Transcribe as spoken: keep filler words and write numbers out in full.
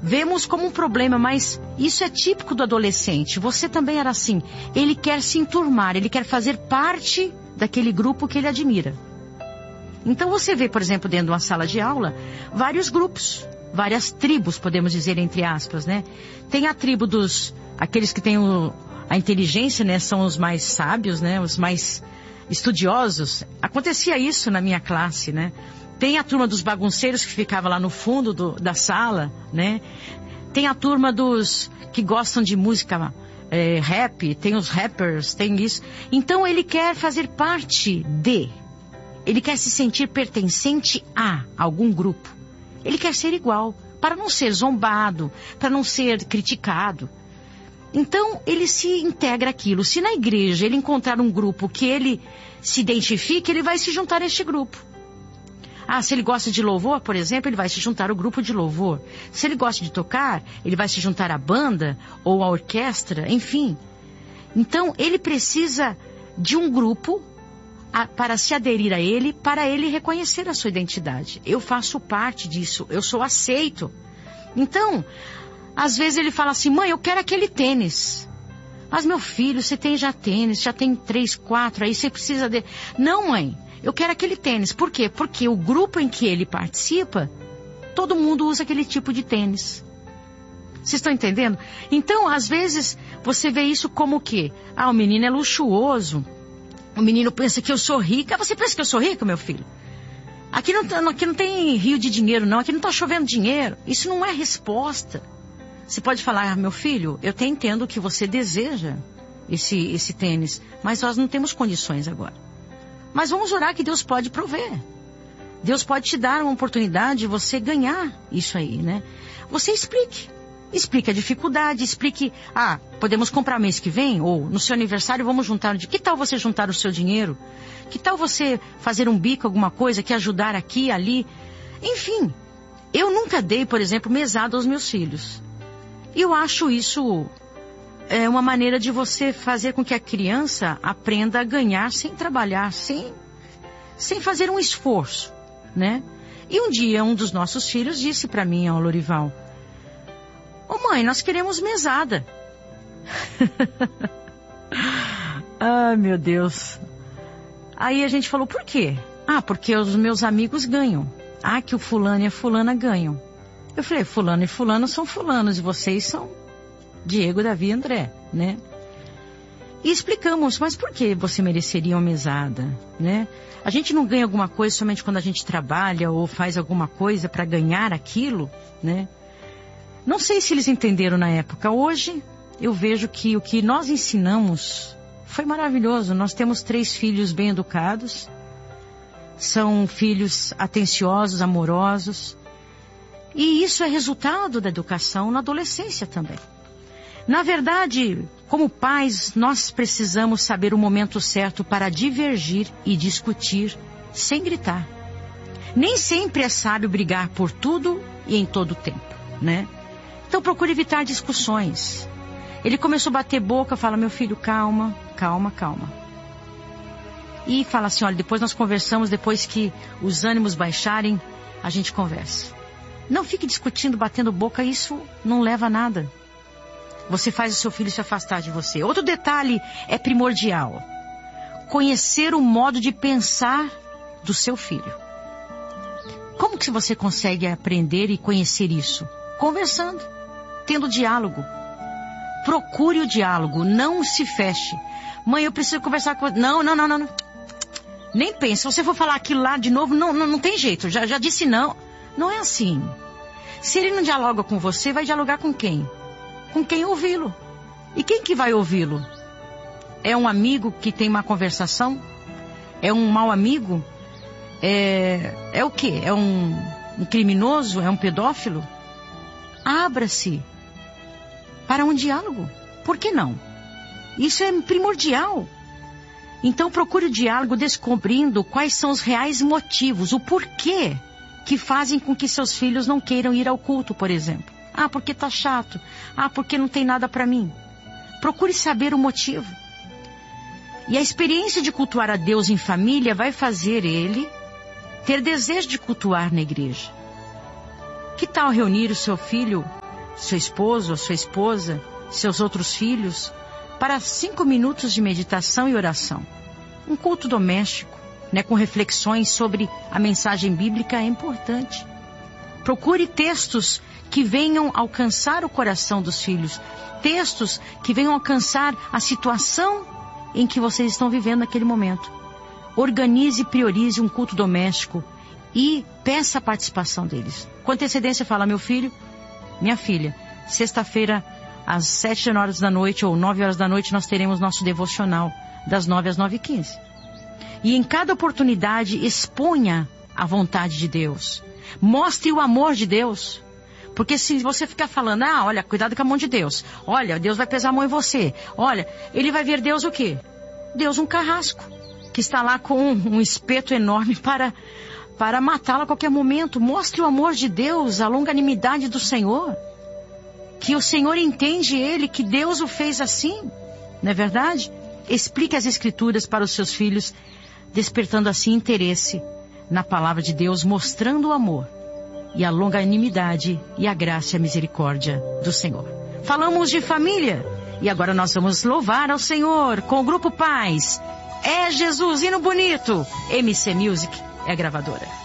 vemos como um problema, mas isso é típico do adolescente. Você também era assim. Ele quer se enturmar, ele quer fazer parte daquele grupo que ele admira. Então você vê, por exemplo, dentro de uma sala de aula, vários grupos, várias tribos, podemos dizer, entre aspas, né? Tem a tribo dos, aqueles que têm o, a inteligência, né? São os mais sábios, né? Os mais estudiosos. Acontecia isso na minha classe, né? Tem a turma dos bagunceiros que ficava lá no fundo do, da sala, né? Tem a turma dos que gostam de música é, rap, tem os rappers, tem isso. Então ele quer fazer parte de, ele quer se sentir pertencente a algum grupo. Ele quer ser igual, para não ser zombado, para não ser criticado. Então ele se integra àquilo. Se na igreja ele encontrar um grupo que ele se identifique, ele vai se juntar a este grupo. Ah, se ele gosta de louvor, por exemplo, ele vai se juntar ao grupo de louvor. Se ele gosta de tocar, ele vai se juntar à banda ou à orquestra, enfim. Então, ele precisa de um grupo a, para se aderir a ele, para ele reconhecer a sua identidade. Eu faço parte disso, eu sou aceito. Então, às vezes ele fala assim, mãe, eu quero aquele tênis. Mas meu filho, você tem já tênis, já tem três, quatro, aí você precisa de... Não, mãe. Eu quero aquele tênis. Por quê? Porque o grupo em que ele participa, todo mundo usa aquele tipo de tênis. Vocês estão entendendo? Então, às vezes, você vê isso como o quê? Ah, o menino é luxuoso. O menino pensa que eu sou rica. Você pensa que eu sou rica, meu filho? Aqui não, aqui não tem rio de dinheiro, não. Aqui não está chovendo dinheiro. Isso não é resposta. Você pode falar, ah, meu filho, eu até entendo que você deseja esse, esse tênis, mas nós não temos condições agora. Mas vamos orar que Deus pode prover. Deus pode te dar uma oportunidade de você ganhar isso aí, né? Você explique. Explique a dificuldade, explique... Ah, podemos comprar mês que vem? Ou no seu aniversário vamos juntar... Que tal você juntar o seu dinheiro? Que tal você fazer um bico, alguma coisa, que ajudar aqui, ali? Enfim, eu nunca dei, por exemplo, mesada aos meus filhos. E eu acho isso... É uma maneira de você fazer com que a criança aprenda a ganhar sem trabalhar, sem, sem fazer um esforço, né? E um dia um dos nossos filhos disse para mim, ó, Lorival, ô mãe, nós queremos mesada. Ai, meu Deus. Aí a gente falou, por quê? Ah, porque os meus amigos ganham. Ah, que o fulano e a fulana ganham. Eu falei, fulano e fulano são fulanos e vocês são... Diego, Davi e André, né? E explicamos, mas por que você mereceria uma mesada, né? A gente não ganha alguma coisa somente quando a gente trabalha ou faz alguma coisa para ganhar aquilo, né? Não sei se eles entenderam na época. Hoje, eu vejo que o que nós ensinamos foi maravilhoso. Nós temos três filhos bem educados. São filhos atenciosos, amorosos. E isso é resultado da educação na adolescência também. Na verdade, como pais, nós precisamos saber o momento certo para divergir e discutir sem gritar. Nem sempre é sábio brigar por tudo e em todo o tempo, né? Então procure evitar discussões. Ele começou a bater boca, fala, meu filho, calma, calma, calma. E fala assim, olha, depois nós conversamos, depois que os ânimos baixarem, a gente conversa. Não fique discutindo, batendo boca, isso não leva a nada. Você faz o seu filho se afastar de você. Outro detalhe é primordial. Conhecer o modo de pensar do seu filho. Como que você consegue aprender e conhecer isso? Conversando, tendo diálogo. Procure o diálogo, não se feche. Mãe, eu preciso conversar com... Não, não, não, não. Nem pense, se você for falar aquilo lá de novo, não, não, não tem jeito. Já, já disse não. Não é assim. Se ele não dialoga com você, vai dialogar com quem? Com quem ouvi-lo. E quem que vai ouvi-lo? É um amigo que tem uma conversação? É um mau amigo? É, é o quê? É um, um criminoso? É um pedófilo? Abra-se para um diálogo. Por que não? Isso é primordial. Então procure o diálogo descobrindo quais são os reais motivos, o porquê que fazem com que seus filhos não queiram ir ao culto, por exemplo. Ah, porque tá chato. Ah, porque não tem nada para mim. Procure saber o motivo. E a experiência de cultuar a Deus em família vai fazer ele ter desejo de cultuar na igreja. Que tal reunir o seu filho seu esposo, a sua esposa, seus outros filhos, para cinco minutos de meditação e oração. Um culto doméstico, né, com reflexões sobre a mensagem bíblica é importante. Procure textos que venham alcançar o coração dos filhos. Textos que venham alcançar a situação em que vocês estão vivendo naquele momento. Organize e priorize um culto doméstico e peça a participação deles. Com antecedência, fala: meu filho, minha filha, sexta-feira às sete horas da noite ou nove horas da noite nós teremos nosso devocional das nove às nove e quinze. E em cada oportunidade exponha a vontade de Deus. Mostre o amor de Deus. Porque se você ficar falando: ah, olha, cuidado com a mão de Deus. Olha, Deus vai pesar a mão em você. Olha, ele vai ver Deus o quê? Deus um carrasco, que está lá com um, um espeto enorme para, para matá-lo a qualquer momento. Mostre o amor de Deus, a longanimidade do Senhor. Que o Senhor entende ele, que Deus o fez assim. Não é verdade? Explique as Escrituras para os seus filhos, despertando assim interesse na palavra de Deus, mostrando o amor e a longanimidade e a graça e a misericórdia do Senhor. Falamos de família e agora nós vamos louvar ao Senhor com o Grupo Paz. É Jesus, hino bonito. M C Music é a gravadora.